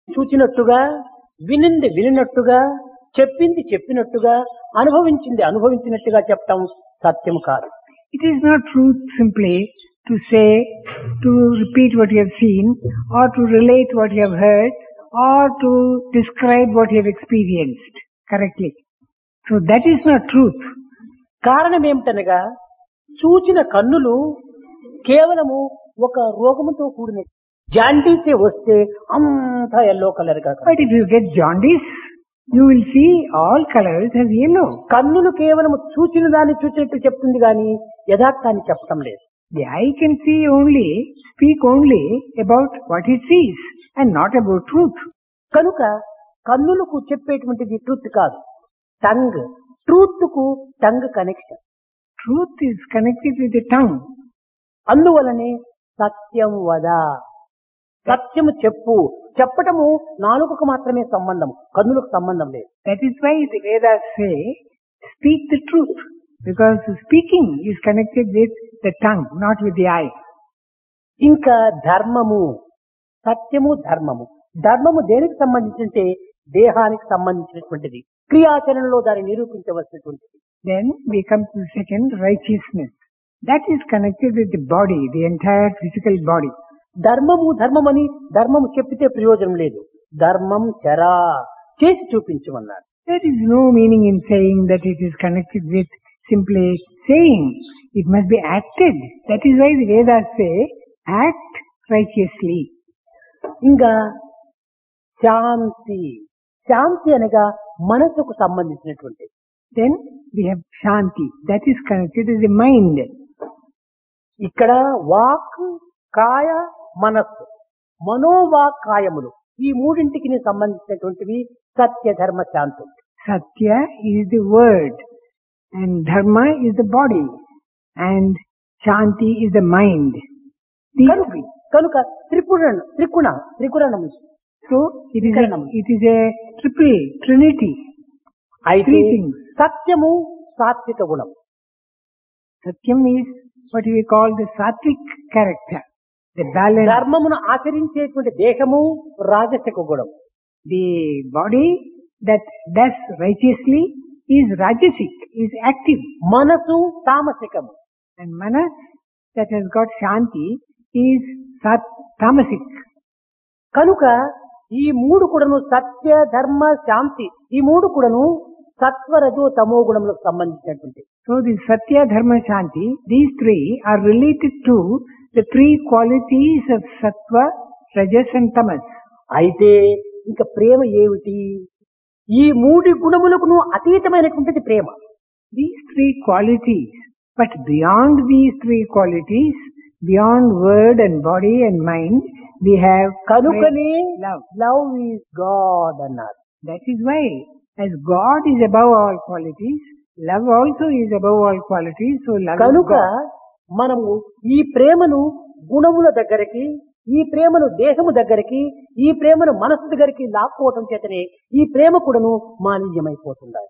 చూచినట్టుగా, వినింది వినినట్టుగా, చెప్పింది చెప్పినట్టుగా, అనుభవించింది అనుభవించినట్టుగా చెప్పటం సత్యం కాదు. It is not truth simply to say, to repeat what you have seen, or to relate what you have heard, or to describe what you have experienced correctly. So that is not truth. కారణం ఏమిటనగా, చూచిన కన్నులు కేవలము ఒక రోగముతో కూడిన జాండీసే వస్తే అంతా yellow colour గా But if you get jaundice, you will see all colors as yellow. కన్నులు కేవలం చూచిన దాన్ని చూసినట్టు చెప్తుంది గాని యథార్థాన్ని చెప్పటం లేదు. The eye can see only, speak only about what it sees and not about truth. కనుక కన్నులకు చెప్పేటువంటిది ట్రూత్ కాదు, టంగ్. ట్రూత్ కు tongue connection. Truth is connected with the tongue. అందువలనే సత్యం వద, సత్యము చెప్పు. చెప్పటము నాలుకకు మాత్రమే సంబంధం, కన్నులకు సంబంధం లేదు. That is why the Vedas say, speak the truth. Because speaking is connected with the tongue, not with the eye. ఇంకా ధర్మము, సత్యము ధర్మము. ధర్మము దేనికి సంబంధించింటే దేహానికి సంబంధించినటువంటిది, క్రియాచరణలో దాన్ని నిరూపించవలసినటువంటిది. Then we come to the second, righteousness. That is connected with the body, the entire physical body. ధర్మము ధర్మమని ధర్మము చెప్పితే ప్రయోజనం లేదు. ధర్మం చరా, చేసి చూపించమన్నారు. There is no meaning in saying that it is connected with simply saying. It must be acted. That is why the Vedas say, act righteously. ఇంకా శాంతి. శాంతి అనగా మనసుకు సంబంధించినటువంటిది. Then we have Shanti. That is connected with the mind. ఇక్కడ walk, కాయ, మనస్సు, మనోవాక్ కాయములు, ఈ మూడింటికి సంబంధించినటువంటివి సత్య ధర్మ శాంతి. Satya is the word and Dharma is the body and Shanti is the mind. These three. కనుక త్రిగుణం. So it is a triple trinity. అయితే Three things. సత్యము సాత్విక గుణం. Satyam is what we call the sattvic character. The balance. ధర్మమును ఆచరించేటువంటి దేహము రాజసిక గుణం. The body that does righteously is rajasic, is active. మనసు తామసికము. And manas that has got Shanti is tamasic. కనుక ఈ మూడు కూడాను సత్య ధర్మ శాంతి, ఈ మూడు కూడాను సత్వరజో తమో గుణములకు సంబంధించినటువంటి. So the Satya, Dharma, Shanti, these three are related to the three qualities of Sattva, Rajas and Tamas. అయితే ఇంకా ప్రేమ ఏమిటి? ఈ మూడు గుణములకు అతీతమైనటువంటిది ప్రేమ. These three qualities, but beyond these three qualities, beyond word and body and mind, we have కనుకనే love. Love is God అన్నారు. That is why, as God is above all qualities, love also is above all qualities. So love is కనుక God. మనము ఈ ప్రేమను గుణముల దగ్గరికి, ఈ ప్రేమను దేహము దగ్గరికి, ఈ ప్రేమను మనసు దగ్గరికి లాక్కోవటం చేతనే ఈ ప్రేమ కూడాను మాలిన్యమైపోతుండాలి.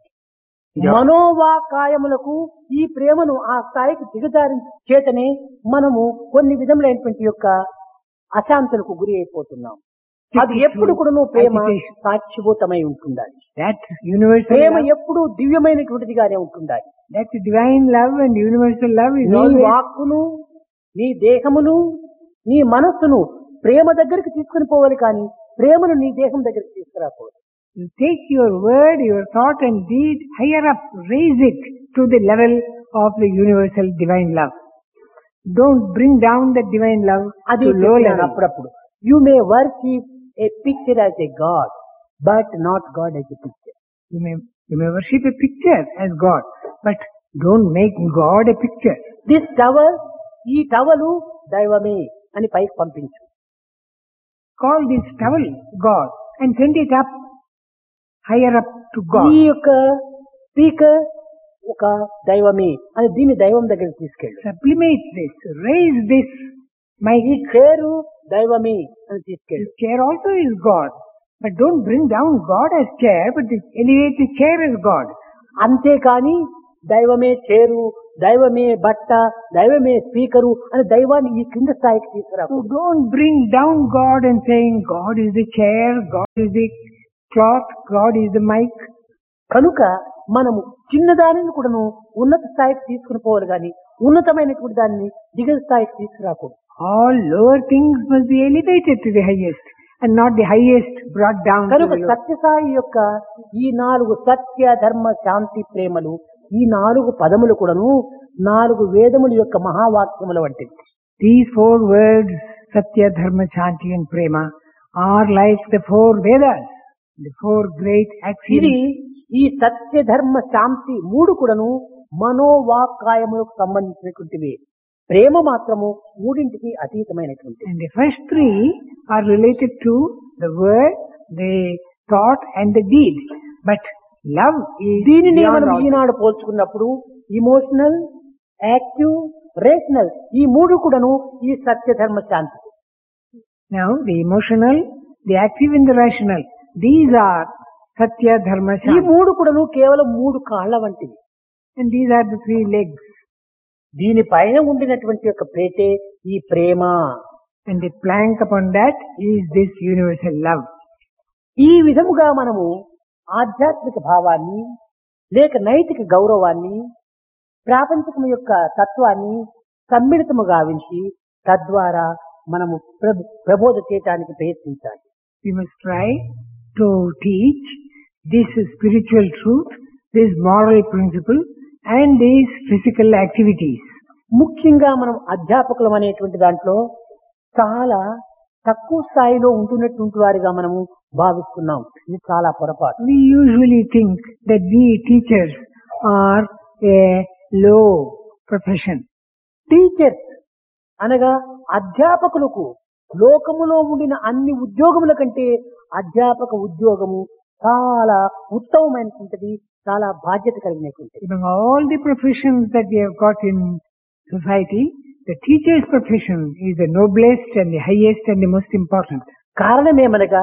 మనోవాకాయములకు ఈ ప్రేమను ఆ స్థాయికి దిగజారి చేతనే మనము కొన్ని విధములైనటువంటి యొక్క అశాంతులకు గురి అయిపోతున్నాం. అది ఎప్పుడు కూడాను ప్రేమ సాక్షిభూతమై ఉంటుండాలి. That universal ప్రేమ love, ఎప్పుడు దివ్యమైనటువంటిదిగానే ఉంటుండాలి. that divine love and universal love is నీ always. వాక్కును, నీ దేహమును, నీ మనస్సును ప్రేమ దగ్గరికి తీసుకుని పోవాలి, కానీ ప్రేమను నీ దేహం దగ్గరికి తీసుకురాకూడదు. You take your word, your thought and deed higher up, raise it to the level of the universal divine love. Don't bring down the divine love అది to low చెప్పాను level. అప్పుడప్పుడు. You may worship A picture as a God, but not God as a picture. You may worship a picture as God, but don't make God a picture. This towel, ఈ towel దైవమే అని పైకి పంపించు. Call this towel God and send it up, higher up to ఈ God. యొక్క speaker ఒక దైవమే అని దీన్ని దైవం దగ్గరికి తీసుకెళ్ళి, Sublimate this, raise this. ఈ చేరు దైవమే అని తీసుకెళ్ళి. This chair also is God. But don't bring down God as chair, but elevate the chair as God. అంతేకాని దైవమే చేరు, దైవమే బట్ట, దైవమే స్పీకరు అని దైవాన్ని ఈ కింద స్థాయికి తీసుకురా. So don't bring down God and saying God is the chair, God is the cloth, God is the mic. కనుక మనము చిన్నదానిని కూడాను ఉన్నత స్థాయికి తీసుకుని పోవాలి కానీ ఉన్నతమైనటువంటి దాన్ని దిగువ స్థాయికి తీసుకురాకూడదు. All lower things must be elevated to the highest and not the highest brought down to కనుక the lower. సత్యసాయి యొక్క ఈ 4 సత్య ధర్మ శాంతి ప్రేమలు, ఈ 4 పదములు కూడాను 4 వేదముల యొక్క మహావాక్యముల వంటివి. These 4 words, Satya, Dharma, Shanti and Prema, are like the 4 Vedas, the 4 great ఇది axioms. ఈ సత్య ధర్మ శాంతి 3 కూడాను మనోవాక్కాయములకు సంబంధించినటువంటివి. ప్రేమ మాత్రము మూడింటికి అతీతమైనటువంటి. And the first 3 are related to the word, the thought and the deed. But love is దీనిని beyond మనం all. ఈనాడు పోల్చుకున్నప్పుడు ఇమోషనల్, యాక్టివ్, రేషనల్ ఈ 3 కూడాను ఈ సత్య ధర్మ శాంతి. Now the emotional, the active and the rational, these are Satya, Dharma, ఈ Shanti. 3 కూడాను కేవలం 3 కాళ్ళ వంటివి. And these are the 3 legs. దీనిపైన ఉండినటువంటి యొక్క ప్రేతే ఈ ప్రేమ. And the plank upon that is this universal love. ఈ విధముగా మనము ఆధ్యాత్మిక భావాన్ని లేక నైతిక గౌరవాన్ని ప్రాపంచికం యొక్క తత్వాన్ని సమ్మిళితము గావించి తద్వారా మనము ప్రబోధ చేయటానికి ప్రయత్నించాలి. We must try to teach this spiritual truth, this moral principle and these physical activities. ముఖ్యంగా మనం అధ్యాపకులం అనేటువంటి దాంట్లో చాలా తక్కువ స్థాయిలో ఉంటున్నటువంటి వారిగా మనము భావిస్తున్నాం. ఇది చాలా పొరపాటు. We usually think that we teachers are a low profession. Teachers అనగా అధ్యాపకులకు లోకములో ఉండిన అన్ని ఉద్యోగముల కంటే అధ్యాపక ఉద్యోగము చాలా ఉత్తమమైనటువంటిది, చాలా బాధ్యత కలిగినటువంటిది. Among all the professions that we have got in society, the teacher's profession is the noblest and the highest and the most important. కారణమేమనగా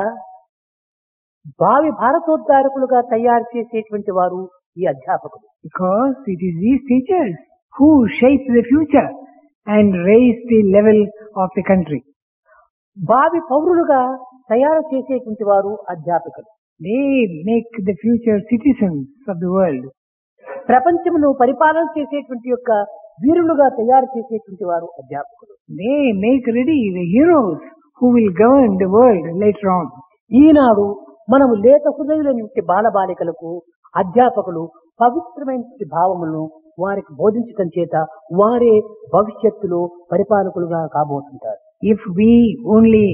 భావి భారతోద్ధారకులుగా తయారు చేసేటువంటి వారు ఈ అధ్యాపకులు. Because it is these teachers who shape the future and raise the level of the country. భావి పౌరులుగా తయారు చేసేటువంటి వారు అధ్యాపకులు. They make the future citizens of the world. ప్రపంచమును పరిపాలన చేసేటువంటి యొక్క వీరులుగా తయారు చేసేటువంటి వారు అధ్యాపకులు. They make ready the heroes who will govern the world later on. ఈనాడు మనము లేత హృదయులైన బాలబాలికలకు అధ్యాపకులు పవిత్రమైన భావములను వారికి బోధించడం చేత వారే భవిష్యత్తులో పరిపాలకులుగా కాబోతుంటారు. If we only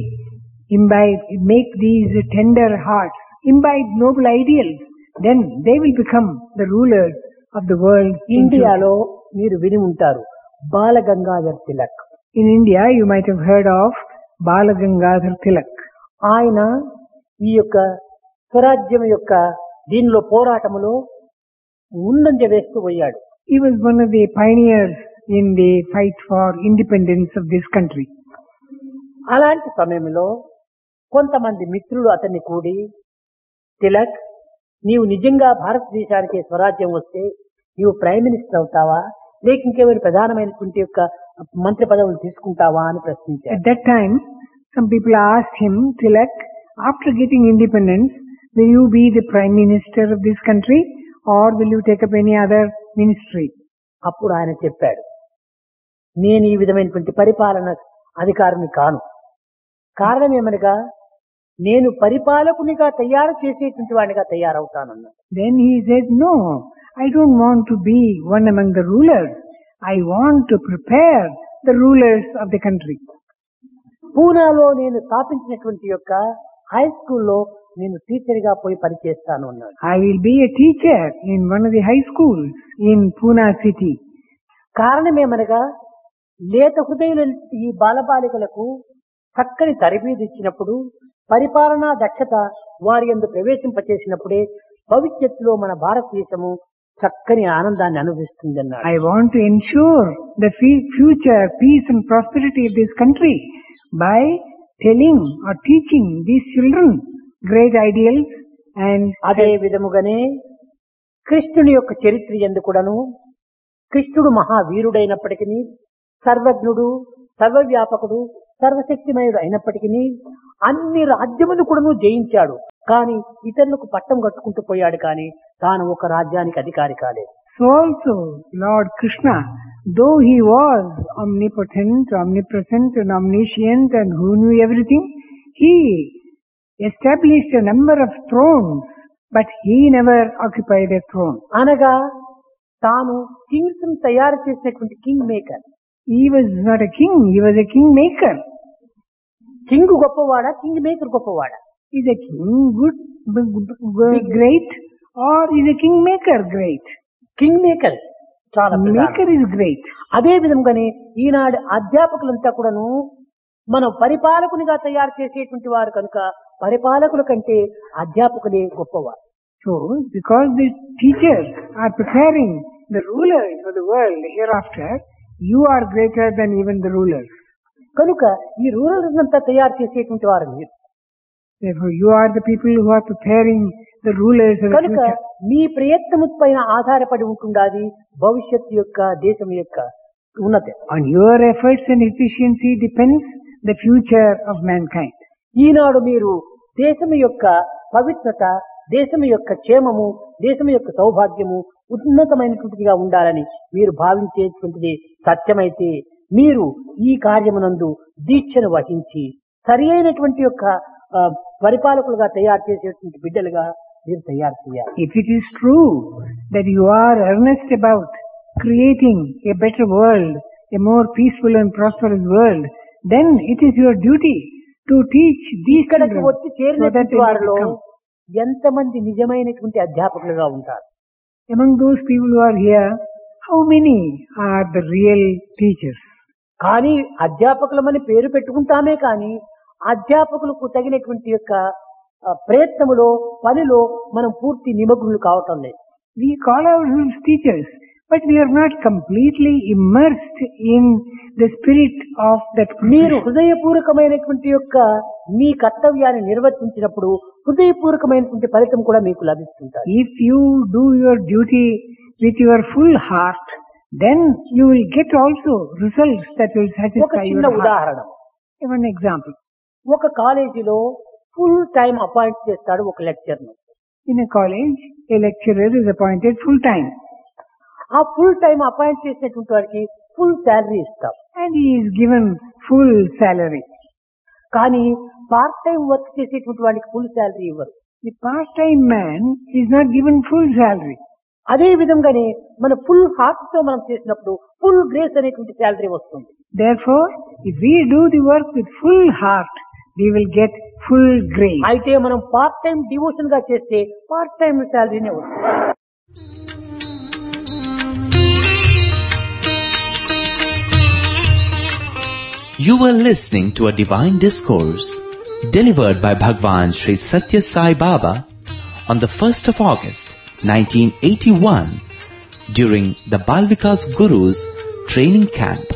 make these tender hearts, imbibe noble ideals, then they will become the rulers of the world. ఇండియాలో మీరు విని ఉంటారు బాల Gangadhar Tilak. In India, you might have heard of Bala Gangadhar Tilak. ఆయన ఈ యొక్క స్వరాజ్యం యొక్క దీనిలో పోరాటములో ముందంజ వేస్తూ పోయాడు. He was one of the pioneers in the fight for independence of this country. అలాంటి సమయంలో కొంతమంది మిత్రులు అతన్ని కూడి, తిలక్, నీవు నిజంగా భారతదేశానికి స్వరాజ్యం వస్తే నీవు ప్రైమ్ మినిస్టర్ అవుతావా లేక ఇంకేమైనా ప్రధానమైనటువంటి యొక్క మంత్రి పదవులు తీసుకుంటావా అని ప్రశ్నించారు. At that time, some people asked him, Tilak, after getting independence, will you be the prime minister of this country or will you take up any other ministry? అప్పుడు ఆయన చెప్పాడు, నేను ఈ విధమైనటువంటి పరిపాలన అధికారిని కాను. కారణం ఏమనగా నేను పరిపాలకునిగా తయారు చేసేటువంటి వాడిగా తయారవుతానన్నాడు. Then he said, no, I don't want to be one among the rulers. I want to prepare the rulers of the country. పూనాలో నేను స్థాపించినటువంటి యొక్క హై స్కూల్లో నేను టీచర్ గా పోయి పనిచేస్తాను అన్నాడు. I will be a teacher in one of the high schools in Pune city. కారణమేమనగా లేత హృదయుల ఈ బాలబాలికలకు చక్కని తరబీదు ఇచ్చినప్పుడు పరిపాలనా దక్షత వారి యందు ప్రవేశింపచేసినప్పుడే భవిష్యత్తులో మన భారతదేశము చక్కని ఆనందాన్ని అనుభవిస్తుందన్నాడు. I want to ensure the future peace and prosperity of this country by telling or teaching these children great ideals. And అదే విధముగానే కృష్ణుని యొక్క చరిత్ర యందు కూడాను కృష్ణుడు మహావీరుడైనప్పటికీ, సర్వజ్ఞుడు, సర్వవ్యాపకుడు, సర్వశక్తిమయుడు అయినప్పటికీ అన్ని రాజ్యములు కూడా జయించాడు. కానీ ఇతరులకు పట్టం కట్టుకుంటూ పోయాడు, కానీ తాను ఒక రాజ్యానికి అధికారి కాలేదు. So also Lord Krishna, though he was omnipotent, omnipresent and omniscient and who knew everything, he established a number of thrones, but he never occupied a throne. అనగా తాను కింగ్స్ తయారు చేసినటువంటి king maker. He was not a king, he was a king maker. King గొప్పవాడా, king maker గొప్పవాడా? Is a king great or is a king maker great? King maker చాలా Maker is great. అదే విధంగానే ఈనాడు అధ్యాపకులంతా కూడాను మనం పరిపాలకునిగా తయారు చేసేటువంటి వారు కనుక పరిపాలకుల కంటే అధ్యాపకులే గొప్పవారు. So, because the teachers are preparing the rulers of the world hereafter, you are greater than even the rulers. కనుక ఈ రూరల్స్ అంతా తయారు చేసేటువంటి వారు మీరు. Therefore, you are the people who are preparing the rulers of the కనుక future. మీ ప్రయత్నము పైన ఆధారపడి ఉంటుండాది భవిష్యత్తు యొక్క దేశం యొక్క ఉన్నతి. On your efforts and efficiency depends the future of mankind. ఈనాడు మీరు దేశం యొక్క పవిత్రత, దేశం యొక్క క్షేమము, దేశం యొక్క సౌభాగ్యము ఉన్నతమైనటువంటిదిగా ఉండాలని మీరు భావించేటువంటిది సత్యమైతే మీరు ఈ కార్యమునందు దీక్షను వహించి సరి అయినటువంటి యొక్క పరిపాలకులుగా తయారు చేసేటువంటి బిడ్డలుగా మీరు తయారు చేయాలి. If it is true that you are earnest about creating a better world, a more peaceful and prosperous world, then it is your duty to teach these ఇక్కడికి children వచ్చి so that చేరినటువంటి they may వారిలో become. ఎంతమంది నిజమైనటువంటి అధ్యాపకులుగా ఉంటారు? Among those people who are here, how many are the real teachers? కానీ అధ్యాపకులమని పేరు పెట్టుకుంటామే కానీ అధ్యాపకులకు తగినటువంటి యొక్క ప్రయత్నములో పనిలో మనం పూర్తి నిమగ్నులు కావటం లేదు. We call ourselves teachers, but we are not completely immersed in the spirit of that మీరు profession. హృదయపూర్వకమైనటువంటి యొక్క మీ కర్తవ్యాన్ని నిర్వర్తించినప్పుడు హృదయపూర్వకమైనటువంటి ఫలితం కూడా మీకు లభిస్తుంటాయి. If you do your duty with your full heart, then you will get also results that will ఒక satisfy చిన్న your heart. ఉదాహరణ, One example. ఒక కాలేజీలో ఫుల్ టైం అపాయింట్ చేస్తాడు ఒక లెక్చర్ ను. In a college, a lecturer is appointed full time ఆ full time appoint చేసినటువంటి వారికి ఫుల్ శాలరీ ఇస్తాం. and he is given full salary. కానీ పార్ట్ టైం వర్క్ చేసేటువంటి వాడికి ఫుల్ శాలరీ ఇవ్వరు. The part-time man is not given full salary. అదే విధంగానే మన ఫుల్ హార్ట్ తో మనం చేసినప్పుడు ఫుల్ గ్రేస్ అనేటువంటి శాలరీ వస్తుంది. Therefore, if we do the work with full heart, we will get full grace. అయితే మనం పార్ట్ టైం డివోషన్ గా చేస్తే పార్ట్ టైం శాలరీనే వస్తుంది. You were listening to a divine discourse delivered by Bhagwan Sri Satya Sai Baba on the 1st of August 1981 during the Bal Vikas Guru's training camp.